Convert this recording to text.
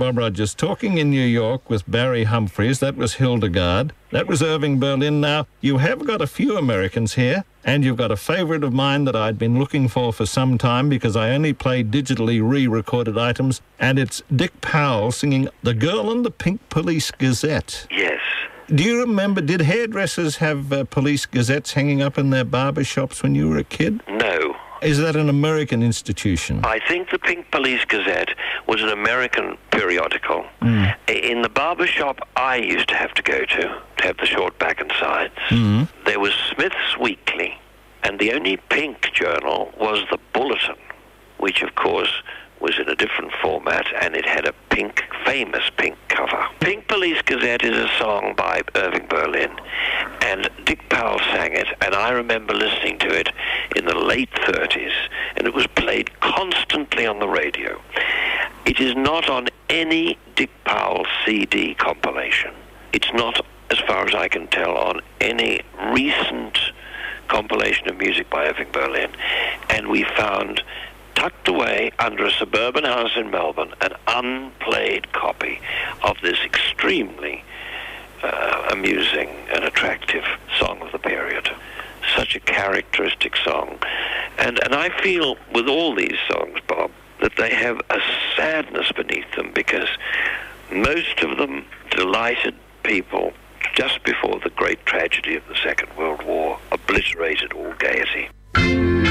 Bob Rogers, talking in New York with Barry Humphries. That was Hildegard. That was Irving Berlin. Now, you have got a few Americans here, and you've got a favourite of mine that I'd been looking for some time because I only play digitally re-recorded items, and it's Dick Powell singing The Girl in the Pink Police Gazette. Yes. Do you remember, did hairdressers have police gazettes hanging up in their barber shops when you were a kid? No. Is that an American institution? I think the Pink Police Gazette was an American periodical. In the barber shop I used to have to go to have the short back and sides, there was Smith's Weekly, and the only pink journal was the Bulletin, which of course was in a different format, and it had a pink, famous pink cover. Pink Police Gazette is a song by Irving Berlin, and Dick Powell sang it, and I remember listening to it in the late 30s, and it was played constantly on the radio. It is not on any Dick Powell CD compilation. It's not, as far as I can tell, on any recent compilation of music by Irving Berlin, and we found tucked away under a suburban house in Melbourne an unplayed copy of this extremely amusing and attractive song of the period. Such a characteristic song. And I feel with all these songs, Bob, that they have a sadness beneath them because most of them delighted people